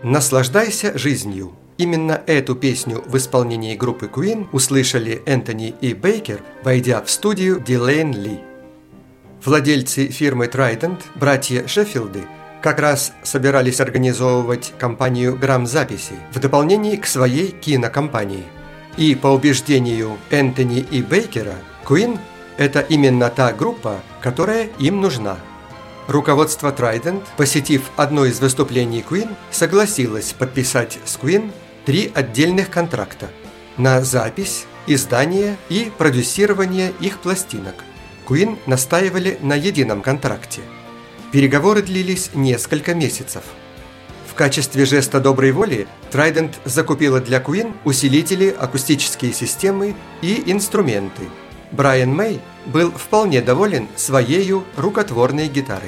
«Наслаждайся жизнью». Именно эту песню в исполнении группы Queen услышали Энтони и Бейкер, войдя в студию Дилейн Ли. Владельцы фирмы Trident, братья Шеффилды, как раз собирались организовывать компанию грамзаписи в дополнение к своей кинокомпании. И по убеждению Энтони и Бейкера, Queen – это именно та группа, которая им нужна. Руководство Trident, посетив одно из выступлений Queen, согласилось подписать с Queen 3 отдельных контракта на запись, издание и продюсирование их пластинок. Queen настаивали на едином контракте. Переговоры длились несколько месяцев. В качестве жеста доброй воли Trident закупила для Queen усилители, акустические системы и инструменты. Брайан Мэй был вполне доволен своею рукотворной гитарой.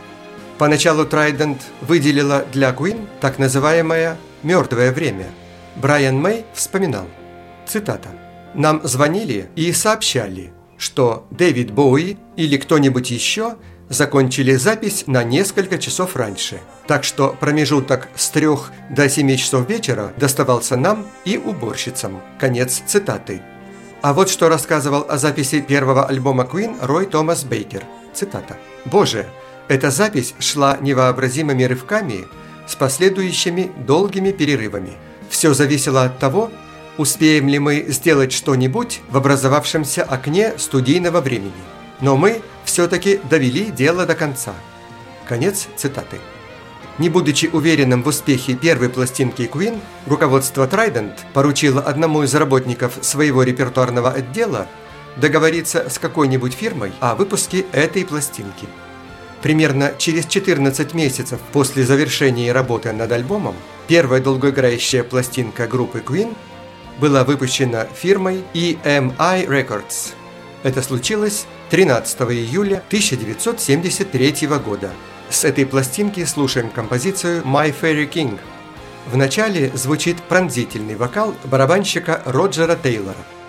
Поначалу Trident выделила для Queen так называемое «мертвое время». Брайан Мэй вспоминал, цитата, «Нам звонили и сообщали, что Дэвид Боуи или кто-нибудь еще закончили запись на несколько часов раньше, так что промежуток с 3 до 7 часов вечера доставался нам и уборщицам». Конец цитаты. А вот что рассказывал о записи первого альбома Queen Рой Томас Бейкер. Цитата. «Боже, эта запись шла невообразимыми рывками с последующими долгими перерывами. Все зависело от того, успеем ли мы сделать что-нибудь в образовавшемся окне студийного времени. Но мы все-таки довели дело до конца». Конец цитаты. Не будучи уверенным в успехе первой пластинки Queen, руководство Trident поручило одному из работников своего репертуарного отдела договориться с какой-нибудь фирмой о выпуске этой пластинки. Примерно через 14 месяцев после завершения работы над альбомом первая долгоиграющая пластинка группы Queen была выпущена фирмой EMI Records. Это случилось 13 июля 1973 года. С этой пластинки слушаем композицию «My Fairy King». В начале звучит пронзительный вокал барабанщика Роджера Тейлора.